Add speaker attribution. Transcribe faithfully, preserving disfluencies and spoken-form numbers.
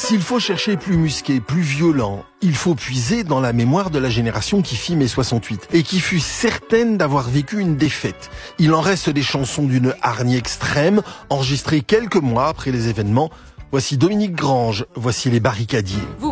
Speaker 1: S'il faut chercher plus musqué, plus violent, il faut puiser dans la mémoire de la génération qui fit mai soixante-huit et qui fut certaine d'avoir vécu une défaite. Il en reste des chansons d'une hargne extrême, enregistrées quelques mois après les événements. Voici Dominique Grange, voici les barricadiers.